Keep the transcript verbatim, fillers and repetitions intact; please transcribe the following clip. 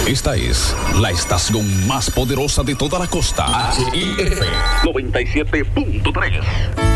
Esta es la estación más poderosa de toda la costa. H I F noventa y siete punto tres.